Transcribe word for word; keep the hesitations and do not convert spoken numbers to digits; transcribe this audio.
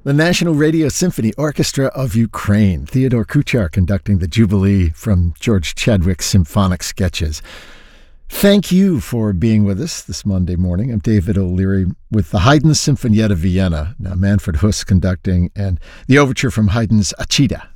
The National Radio Symphony Orchestra of Ukraine. Theodore Kuchar conducting the Jubilee from George Chadwick's symphonic sketches. Thank you for being with us this Monday morning. I'm David O'Leary with the Haydn Sinfonietta Vienna. Now Manfred Huss conducting, and the overture from Haydn's Acida.